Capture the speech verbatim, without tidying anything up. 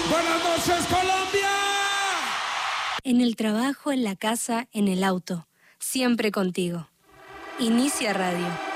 Buenas noches, Colombia. En el trabajo, en la casa, en el auto, siempre contigo. Inicia Radio.